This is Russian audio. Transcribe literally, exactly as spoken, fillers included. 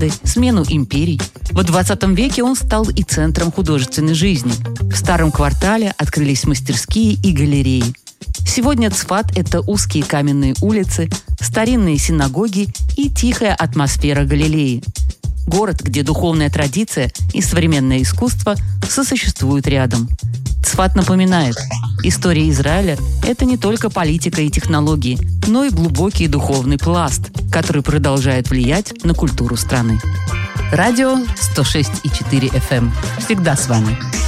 переезды, смену империй. В двадцатом веке он стал и центром художественной жизни. В старом квартале открылись мастерские и галереи. Сегодня Цфат – это узкие каменные улицы, старинные синагоги и тихая атмосфера Галилеи. Город, где духовная традиция и современное искусство сосуществуют рядом. Цфат напоминает, история Израиля – это не только политика и технологии, но и глубокий духовный пласт, который продолжает влиять на культуру страны. Радио сто шесть и четыре эф эм. Всегда с вами.